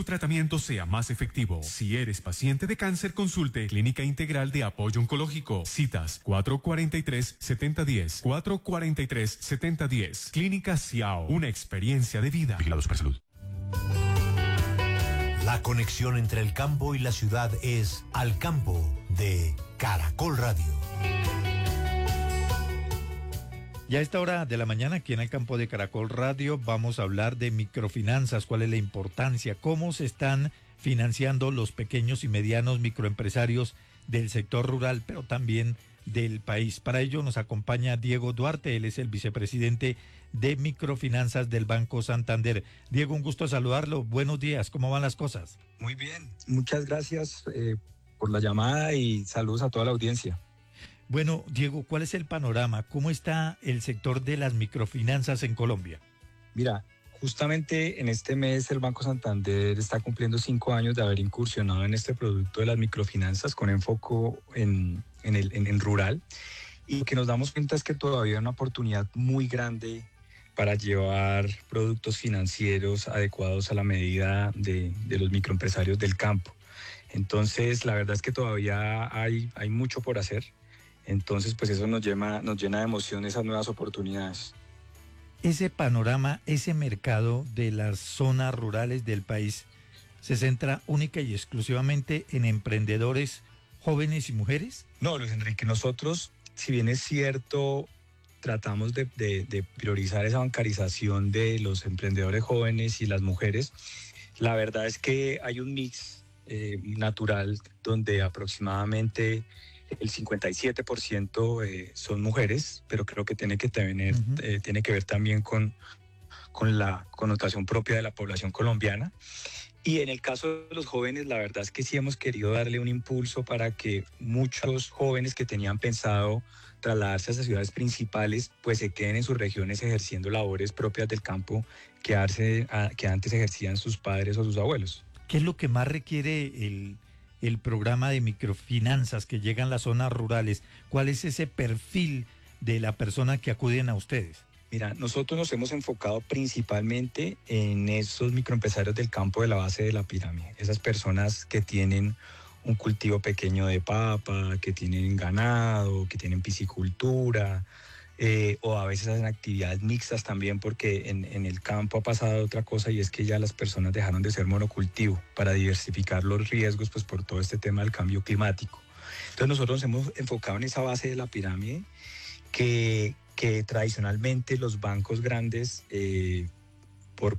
su tratamiento sea más efectivo. Si eres paciente de cáncer, consulte Clínica Integral de Apoyo Oncológico. Citas 443-7010. 443-7010. Clínica Ciao. Una experiencia de vida. Vigilado Supersalud. La conexión entre el campo y la ciudad es Al Campo de Caracol Radio. Y a esta hora de la mañana, aquí en el campo de Caracol Radio, vamos a hablar de microfinanzas, cuál es la importancia, cómo se están financiando los pequeños y medianos microempresarios del sector rural, pero también del país. Para ello nos acompaña Diego Duarte, él es el vicepresidente de microfinanzas del Banco Santander. Diego, un gusto saludarlo. Buenos días, ¿cómo van las cosas? Muy bien, muchas gracias por la llamada y saludos a toda la audiencia. Bueno, Diego, ¿cuál es el panorama? ¿Cómo está el sector de las microfinanzas en Colombia? Mira, justamente en este mes el Banco Santander está cumpliendo 5 años de haber incursionado en este producto de las microfinanzas con enfoque en rural. Y lo que nos damos cuenta es que todavía hay una oportunidad muy grande para llevar productos financieros adecuados a la medida de los microempresarios del campo. Entonces, la verdad es que todavía hay mucho por hacer. Entonces, pues eso nos llena de emoción esas nuevas oportunidades. Ese panorama, ese mercado de las zonas rurales del país, ¿se centra única y exclusivamente en emprendedores jóvenes y mujeres? No, Luis Enrique, nosotros, si bien es cierto, tratamos de priorizar esa bancarización de los emprendedores jóvenes y las mujeres, la verdad es que hay un mix natural donde aproximadamente el 57% son mujeres, pero creo que tiene que ver también con la connotación propia de la población colombiana. Y en el caso de los jóvenes, la verdad es que sí hemos querido darle un impulso para que muchos jóvenes que tenían pensado trasladarse a esas ciudades principales, pues se queden en sus regiones ejerciendo labores propias del campo que antes ejercían sus padres o sus abuelos. ¿Qué es lo que más requiere el programa de microfinanzas que llegan a las zonas rurales? ¿Cuál es ese perfil de la persona que acuden a ustedes? Mira, nosotros nos hemos enfocado principalmente en esos microempresarios del campo de la base de la pirámide, esas personas que tienen un cultivo pequeño de papa, que tienen ganado, que tienen piscicultura, o a veces hacen actividades mixtas también, porque en el campo ha pasado otra cosa, y es que ya las personas dejaron de ser monocultivo para diversificar los riesgos, pues por todo este tema del cambio climático. Entonces nosotros nos hemos enfocado en esa base de la pirámide que tradicionalmente los bancos grandes por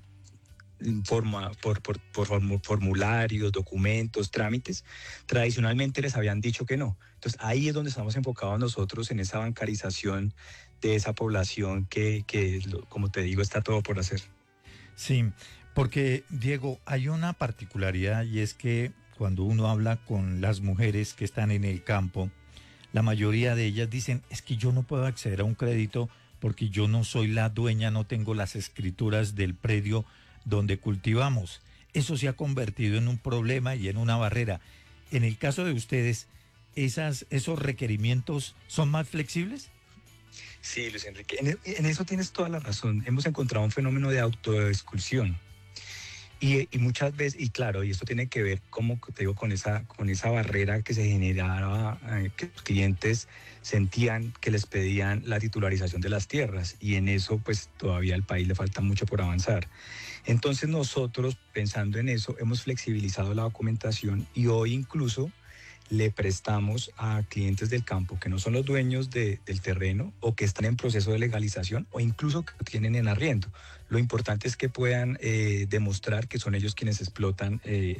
formularios, documentos, trámites, tradicionalmente les habían dicho que no. Entonces ahí es donde estamos enfocados nosotros, en esa bancarización de esa población que, como te digo, está todo por hacer. Sí, porque Diego, hay una particularidad, y es que cuando uno habla con las mujeres que están en el campo, la mayoría de ellas dicen, es que yo no puedo acceder a un crédito porque yo no soy la dueña, no tengo las escrituras del predio donde cultivamos. Eso se ha convertido en un problema y en una barrera. En el caso de ustedes, ¿esos requerimientos son más flexibles? Sí, Luis Enrique, en eso tienes toda la razón. Hemos encontrado un fenómeno de autoexclusión. Y muchas veces, y claro, y esto tiene que ver, como te digo, con esa barrera que se generaba, que los clientes sentían que les pedían la titularización de las tierras, y en eso pues todavía al país le falta mucho por avanzar. Entonces nosotros, pensando en eso, hemos flexibilizado la documentación, y hoy incluso le prestamos a clientes del campo que no son los dueños del terreno, o que están en proceso de legalización, o incluso que lo tienen en arriendo. Lo importante es que puedan demostrar que son ellos quienes explotan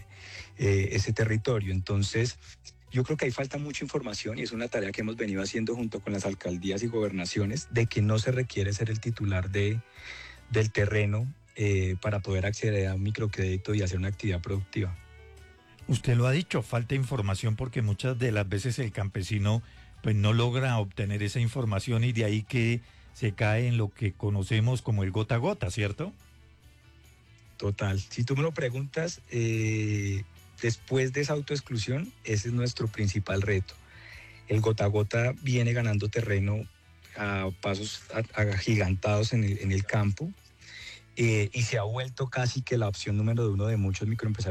ese territorio. Entonces, yo creo que ahí falta mucha información, y es una tarea que hemos venido haciendo junto con las alcaldías y gobernaciones, de que no se requiere ser el titular del terreno para poder acceder a un microcrédito y hacer una actividad productiva. Usted lo ha dicho, falta información, porque muchas de las veces el campesino pues no logra obtener esa información, y de ahí que se cae en lo que conocemos como el gota a gota, ¿cierto? Total. Si tú me lo preguntas, después de esa autoexclusión, ese es nuestro principal reto. El gota a gota viene ganando terreno a pasos agigantados en el campo, y se ha vuelto casi que la opción número 1 de muchos microempresarios